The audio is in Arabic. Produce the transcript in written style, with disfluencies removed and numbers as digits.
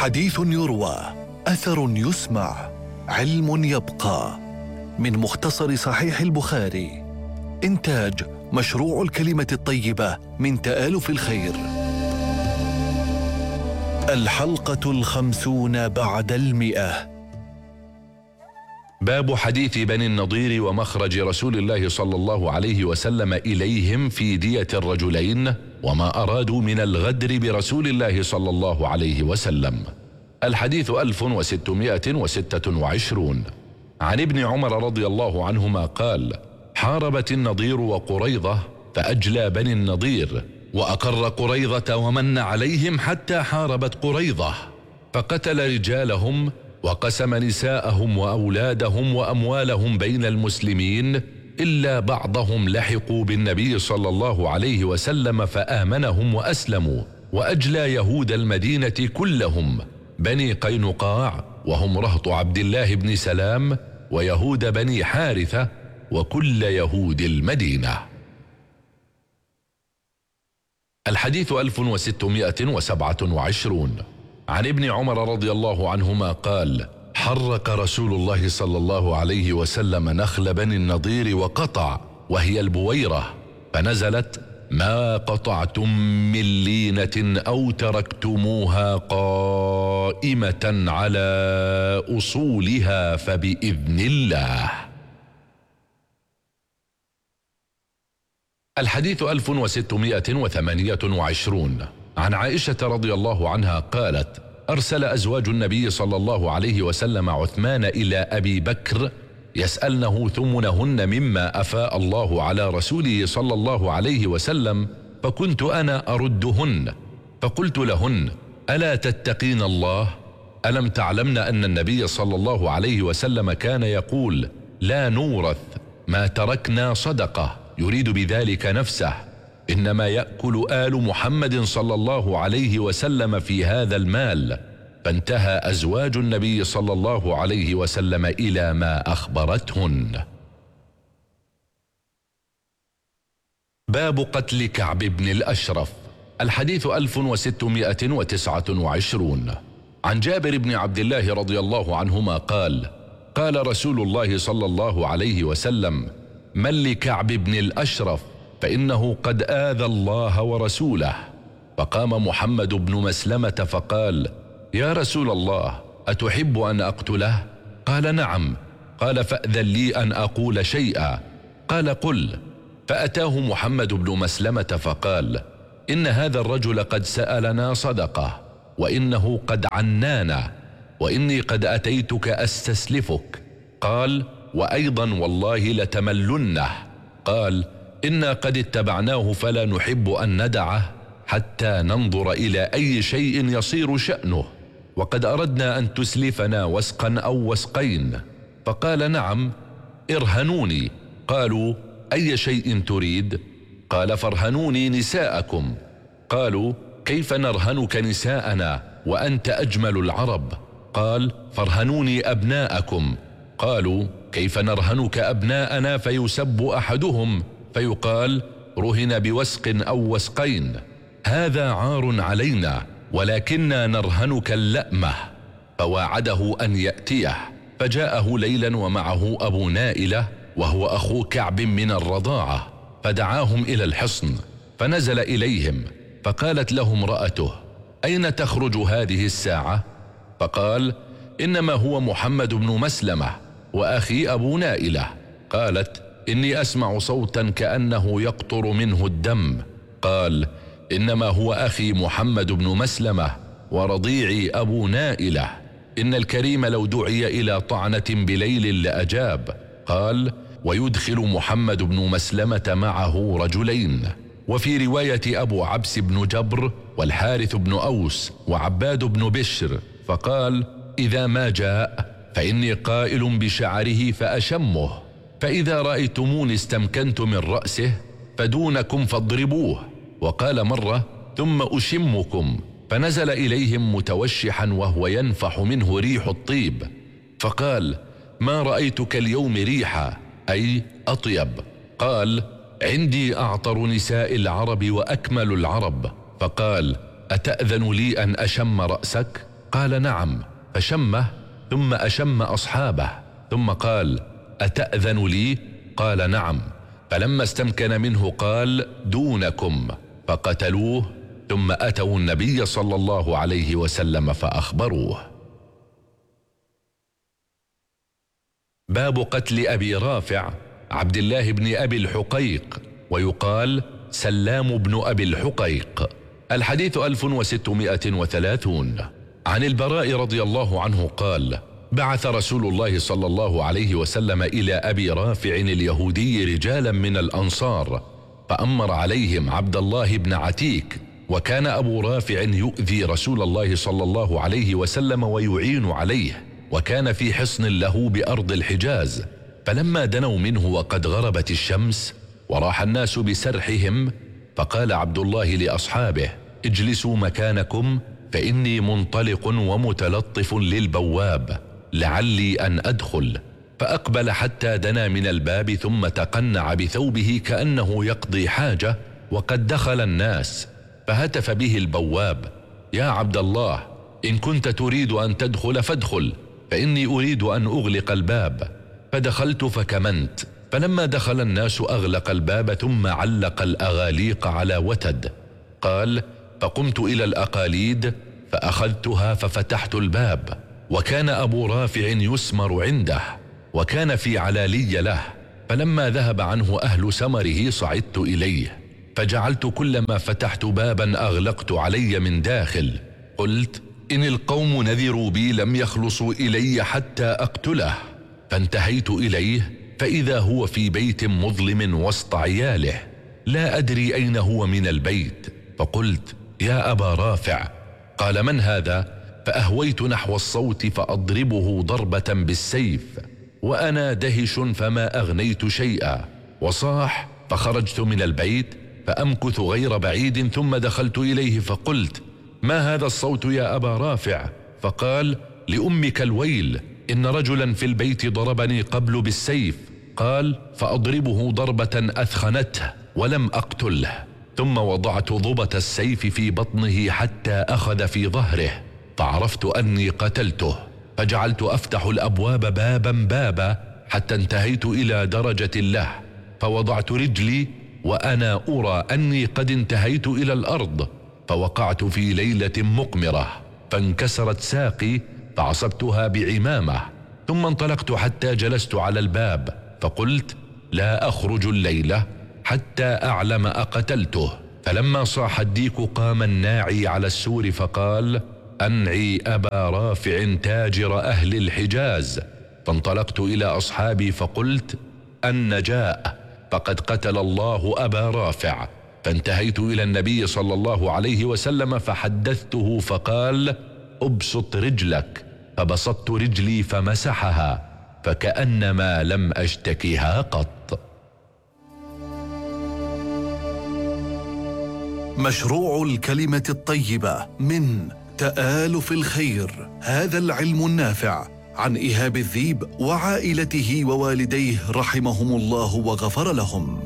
حديث يروى، أثر يسمع، علم يبقى. من مختصر صحيح البخاري، إنتاج مشروع الكلمة الطيبة من تآلف الخير. الحلقة 50 بعد 100. باب حديث بني النضير ومخرج رسول الله صلى الله عليه وسلم إليهم في دية الرجلين وما أرادوا من الغدر برسول الله صلى الله عليه وسلم. الحديث 1626. عن ابن عمر رضي الله عنهما قال: حاربت النضير وقريظة فأجلى بني النضير، وأقر قريظة ومن عليهم حتى حاربت قريظة، فقتل رجالهم وقسم نساءهم وأولادهم وأموالهم بين المسلمين، إلا بعضهم لحقوا بالنبي صلى الله عليه وسلم فآمنهم وأسلموا، وأجلى يهود المدينة كلهم، بني قينقاع وهم رهط عبد الله بن سلام، ويهود بني حارثة، وكل يهود المدينة. الحديث 1627. عن ابن عمر رضي الله عنهما قال: حرك رسول الله صلى الله عليه وسلم نخل بني النضير وقطع، وهي البويرة، فنزلت: ما قطعتم من لينة أو تركتموها قائمة على أصولها فبإذن الله. الحديث 1628. عن عائشة رضي الله عنها قالت: أرسل أزواج النبي صلى الله عليه وسلم عثمان إلى أبي بكر يسألنه ثمنهن مما أفاء الله على رسوله صلى الله عليه وسلم، فكنت أنا أردهن، فقلت لهن: ألا تتقين الله؟ ألم تعلمن أن النبي صلى الله عليه وسلم كان يقول: لا نورث ما تركنا صدقة، يريد بذلك نفسه، إنما يأكل آل محمد صلى الله عليه وسلم في هذا المال. فانتهى أزواج النبي صلى الله عليه وسلم إلى ما أخبرتهن. باب قتل كعب بن الأشرف. الحديث 1629. عن جابر بن عبد الله رضي الله عنهما قال: قال رسول الله صلى الله عليه وسلم: من لكعب بن الأشرف فإنه قد آذى الله ورسوله. فقام محمد بن مسلمة فقال: يا رسول الله، أتحب أن أقتله؟ قال: نعم. قال: فأذن لي أن أقول شيئا. قال: قل. فأتاه محمد بن مسلمة فقال: إن هذا الرجل قد سألنا صدقة، وإنه قد عنانا، وإني قد أتيتك أستسلفك. قال: وأيضا والله لتملنه. قال: إنا قد اتبعناه فلا نحب أن ندعه حتى ننظر إلى أي شيء يصير شأنه، وقد أردنا أن تسلفنا وسقا أو وسقين. فقال: نعم. ارهنوني. قالوا: أي شيء تريد؟ قال: فارهنوني نساءكم. قالوا: كيف نرهنك نساءنا وأنت أجمل العرب؟ قال: فارهنوني أبناءكم. قالوا: كيف نرهنك أبناءنا فيسب أحدهم فيقال: رهن بوسق أو وسقين؟ هذا عار علينا، ولكننا نرهنك اللأمة. فواعده أن يأتيه، فجاءه ليلا ومعه أبو نائلة وهو أخو كعب من الرضاعة، فدعاهم إلى الحصن، فنزل إليهم، فقالت له امرأته: أين تخرج هذه الساعة؟ فقال: إنما هو محمد بن مسلمة وأخي أبو نائلة. قالت: إني أسمع صوتا كأنه يقطر منه الدم. قال: إنما هو أخي محمد بن مسلمة ورضيعي أبو نائلة، إن الكريم لو دعي إلى طعنة بليل لأجاب. قال: ويدخل محمد بن مسلمة معه رجلين. وفي رواية أبو عبس بن جبر والحارث بن أوس وعباد بن بشر. فقال: إذا ما جاء فإني قائل بشعره فأشمه، فإذا رأيتموني استمكنت من رأسه فدونكم فاضربوه. وقال مرة: ثم أشمكم. فنزل إليهم متوشحا وهو ينفح منه ريح الطيب، فقال: ما رأيتك اليوم ريحا، أي أطيب. قال: عندي أعطر نساء العرب وأكمل العرب. فقال: أتأذن لي أن أشم رأسك؟ قال نعم، فشمه ثم أشم أصحابه، ثم قال أتأذن لي؟ قال نعم، فلما استمكن منه قال دونكم، فقتلوه، ثم أتوا النبي صلى الله عليه وسلم فأخبروه. باب قتل أبي رافع عبد الله بن أبي الحقيق، ويقال سلام بن أبي الحقيق. الحديث 1630. عن البراء رضي الله عنه قال بعث رسول الله صلى الله عليه وسلم إلى أبي رافع اليهودي رجالا من الأنصار، فأمر عليهم عبد الله بن عتيك، وكان أبو رافع يؤذي رسول الله صلى الله عليه وسلم ويعين عليه، وكان في حصن له بأرض الحجاز. فلما دنوا منه وقد غربت الشمس وراح الناس بسرحهم، فقال عبد الله لأصحابه اجلسوا مكانكم فإني منطلق ومتلطف للبواب لعلي أن أدخل. فأقبل حتى دنا من الباب، ثم تقنع بثوبه كأنه يقضي حاجة، وقد دخل الناس، فهتف به البواب يا عبد الله إن كنت تريد أن تدخل فادخل، فإني أريد أن أغلق الباب. فدخلت فكمنت، فلما دخل الناس أغلق الباب ثم علق الأغاليق على وتد. قال فقمت إلى الأقاليد فأخذتها ففتحت الباب، وكان أبو رافع يسمر عنده، وكان في علالي له. فلما ذهب عنه أهل سمره صعدت إليه، فجعلت كلما فتحت بابا أغلقت علي من داخل. قلت إن القوم نذروا بي لم يخلصوا إلي حتى أقتله. فانتهيت إليه فإذا هو في بيت مظلم وسط عياله، لا أدري أين هو من البيت. فقلت يا أبا رافع. قال من هذا؟ فأهويت نحو الصوت فأضربه ضربة بالسيف، وأنا دهش فما أغنيت شيئا. وصاح، فخرجت من البيت فأمكث غير بعيد، ثم دخلت إليه فقلت ما هذا الصوت يا أبا رافع؟ فقال لأمك الويل، إن رجلا في البيت ضربني قبل بالسيف. قال فأضربه ضربة أثخنته ولم أقتله، ثم وضعت ضبة السيف في بطنه حتى أخذ في ظهره، فعرفت أني قتلته، فجعلت أفتح الأبواب بابا بابا حتى انتهيت إلى درجة له، فوضعت رجلي وأنا أرى أني قد انتهيت إلى الأرض، فوقعت في ليلة مقمرة، فانكسرت ساقي فعصبتها بعمامة، ثم انطلقت حتى جلست على الباب، فقلت لا أخرج الليلة حتى أعلم أقتلته. فلما صاح الديك قام الناعي على السور فقال أنعي أبا رافع تاجر أهل الحجاز. فانطلقت إلى أصحابي فقلت النجاء، فقد قتل الله أبا رافع. فانتهيت إلى النبي صلى الله عليه وسلم فحدثته، فقال أبسط رجلك، فبسطت رجلي فمسحها، فكأنما لم أشتكها قط. مشروع الكلمة الطيبة من تآلف الخير، هذا العلم النافع، عن إيهاب الذيب وعائلته ووالديه رحمهم الله وغفر لهم.